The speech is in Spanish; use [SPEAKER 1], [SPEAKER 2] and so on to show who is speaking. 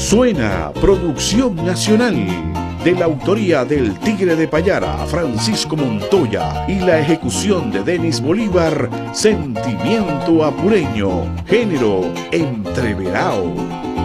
[SPEAKER 1] Suena Producción Nacional, de la autoría del Tigre de Payara, Francisco Montoya, y la ejecución de Denis Bolívar, Sentimiento Apureño, género entreverao.